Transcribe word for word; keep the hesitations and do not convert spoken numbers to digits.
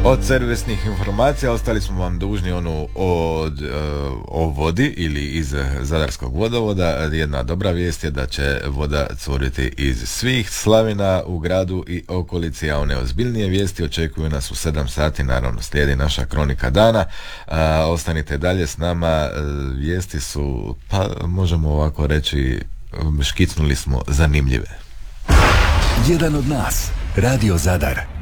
Od servisnih informacija ostali smo vam dužni onu od, uh, o vodi ili iz Zadarskog vodovoda. Jedna dobra vijest je da će voda curiti iz svih slavina u gradu i okolici, a one ozbiljnije vijesti očekuju nas u sedam sati. Naravno slijedi naša kronika dana. Uh, ostanite dalje s nama. Uh, vijesti su, pa možemo ovako reći, škicnuli smo zanimljive. Jedan od nas, Radio Zadar.